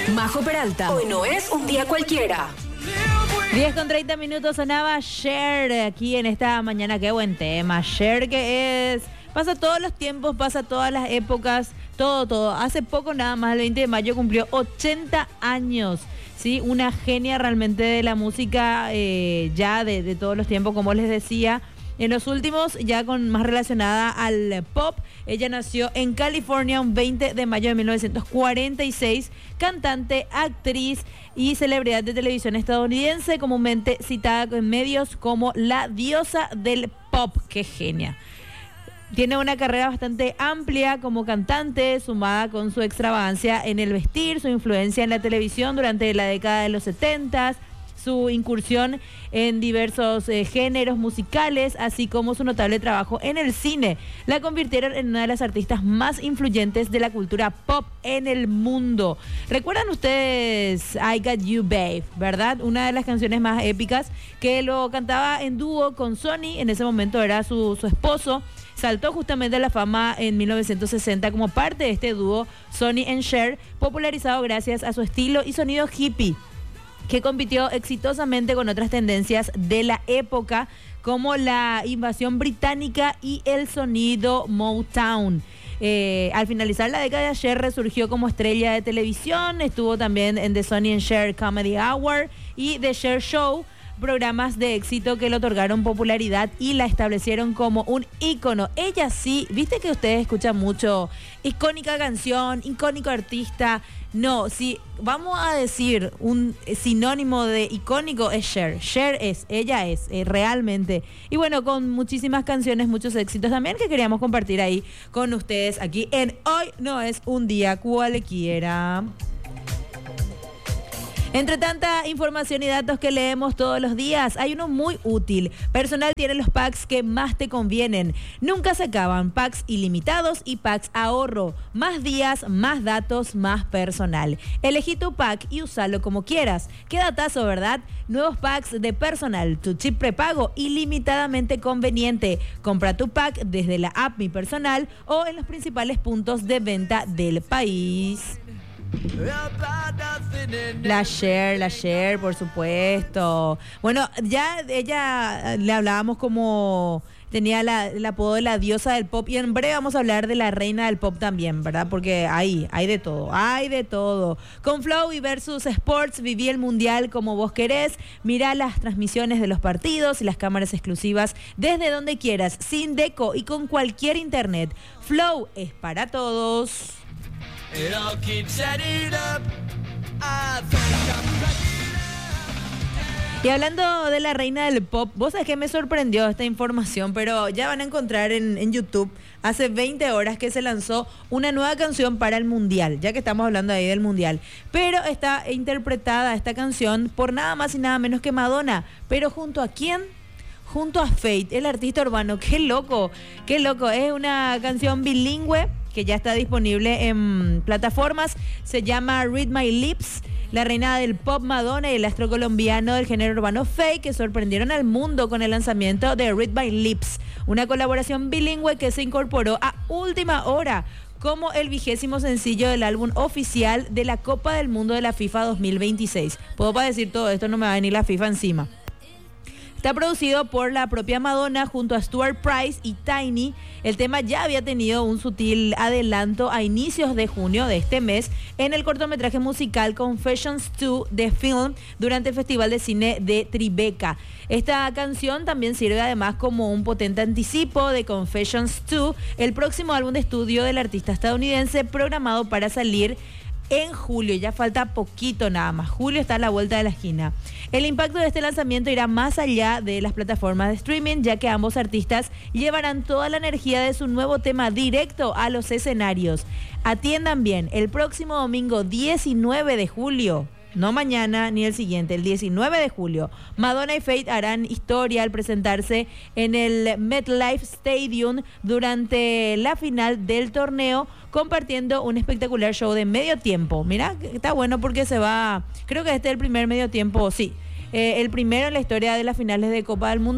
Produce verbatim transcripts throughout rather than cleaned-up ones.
Majo Peralta. Hoy no es un día cualquiera. diez con treinta minutos sonaba Cher aquí en esta mañana. Qué buen tema. Cher que es... Pasa todos los tiempos, pasa todas las épocas, todo, todo. Hace poco nada más, el veinte de mayo cumplió ochenta años. ¿Sí? Una genia realmente de la música eh, ya de, de todos los tiempos, como les decía. En los últimos, ya con más relacionada al pop, ella nació en California un veinte de mayo de mil novecientos cuarenta y seis, cantante, actriz y celebridad de televisión estadounidense, comúnmente citada en medios como la diosa del pop. ¡Qué genia! Tiene una carrera bastante amplia como cantante, sumada con su extravagancia en el vestir, su influencia en la televisión durante la década de los setentas, su incursión en diversos eh, géneros musicales, así como su notable trabajo en el cine. La convirtieron en una de las artistas más influyentes de la cultura pop en el mundo. ¿Recuerdan ustedes I Got You Babe, verdad? Una de las canciones más épicas que lo cantaba en dúo con Sonny, en ese momento era su, su esposo. Saltó justamente a la fama en mil novecientos sesenta como parte de este dúo Sonny and Cher, popularizado gracias a su estilo y sonido hippie, que compitió exitosamente con otras tendencias de la época, como la invasión británica y el sonido Motown. Eh, al finalizar la década, Cher resurgió como estrella de televisión, estuvo también en The Sonny and Cher Comedy Hour y The Cher Show, programas de éxito que le otorgaron popularidad y la establecieron como un ícono. Ella sí, viste que ustedes escuchan mucho, icónica canción, icónico artista. No, si vamos a decir un sinónimo de icónico es Cher. Cher es, ella es, eh, realmente. Y bueno, con muchísimas canciones, muchos éxitos también que queríamos compartir ahí con ustedes aquí en Hoy No Es Un Día Cualquiera. Entre tanta información y datos que leemos todos los días, hay uno muy útil. Personal tiene los packs que más te convienen. Nunca se acaban. Packs ilimitados y packs ahorro. Más días, más datos, más personal. Elegí tu pack y úsalo como quieras. Qué datazo, ¿verdad? Nuevos packs de Personal. Tu chip prepago ilimitadamente conveniente. Compra tu pack desde la app Mi Personal o en los principales puntos de venta del país. La Cher, la Cher, por supuesto. Bueno, ya ella le hablábamos como tenía la, el apodo de la diosa del pop, y en breve vamos a hablar de la reina del pop también, ¿verdad? Porque ahí hay de todo, hay de todo. Con Flow y Versus Sports viví el mundial como vos querés. Mirá las transmisiones de los partidos y las cámaras exclusivas desde donde quieras, sin deco y con cualquier internet. Flow es para todos. Y hablando de la reina del pop, vos sabés que me sorprendió esta información, pero ya van a encontrar en, en YouTube hace veinte horas que se lanzó una nueva canción para el Mundial, ya que estamos hablando ahí del Mundial. Pero está interpretada esta canción por nada más y nada menos que Madonna. ¿Pero junto a quién? Junto a Feid, el artista urbano. ¡Qué loco! ¡Qué loco! Es una canción bilingüe que ya está disponible en plataformas. Se llama Read My Lips. La reina del pop Madonna y el astro colombiano del género urbano Feid, que sorprendieron al mundo con el lanzamiento de Read My Lips, una colaboración bilingüe que se incorporó a última hora como el vigésimo sencillo del álbum oficial de la Copa del Mundo de la FIFA dos mil veintiséis. Puedo para decir todo esto, no me va a venir la FIFA encima. Está producido por la propia Madonna junto a Stuart Price y Tiny. El tema ya había tenido un sutil adelanto a inicios de junio de este mes en el cortometraje musical Confessions dos The Film durante el Festival de Cine de Tribeca. Esta canción también sirve además como un potente anticipo de Confessions dos, el próximo álbum de estudio del artista estadounidense programado para salir en julio. Ya falta poquito nada más. Julio está a la vuelta de la esquina. El impacto de este lanzamiento irá más allá de las plataformas de streaming, ya que ambos artistas llevarán toda la energía de su nuevo tema directo a los escenarios. Atiendan bien, el próximo domingo diecinueve de julio, no mañana ni el siguiente, el diecinueve de julio, Madonna y Feid harán historia al presentarse en el MetLife Stadium durante la final del torneo, compartiendo un espectacular show de medio tiempo. Mira, está bueno porque se va, creo que este es el primer medio tiempo, sí, eh, el primero en la historia de las finales de Copa del Mundo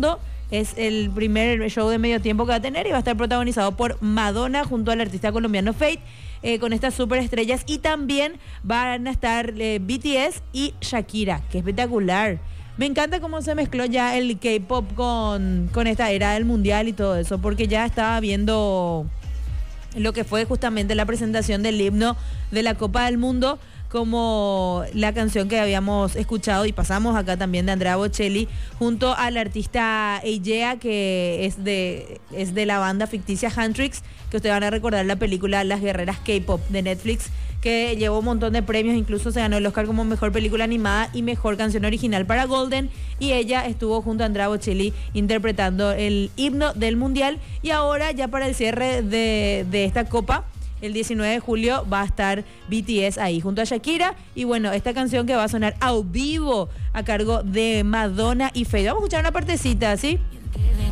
Es el primer show de medio tiempo que va a tener y va a estar protagonizado por Madonna junto al artista colombiano Feid, eh, con estas superestrellas. Y también van a estar eh, B T S y Shakira, que espectacular. Me encanta cómo se mezcló ya el K-pop con, con esta era del mundial y todo eso, porque ya estaba viendo lo que fue justamente la presentación del himno de la Copa del Mundo, como la canción que habíamos escuchado y pasamos acá también de Andrea Bocelli, junto al artista Eijea, que es de, es de la banda ficticia Huntrix, que ustedes van a recordar la película Las Guerreras K-Pop de Netflix, que llevó un montón de premios, incluso se ganó el Oscar como Mejor Película Animada y Mejor Canción Original para Golden, y ella estuvo junto a Andrea Bocelli interpretando el himno del Mundial. Y ahora ya para el cierre de, de esta Copa, el diecinueve de julio va a estar B T S ahí junto a Shakira. Y bueno, esta canción que va a sonar a vivo a cargo de Madonna y Feid. Vamos a escuchar una partecita, ¿sí?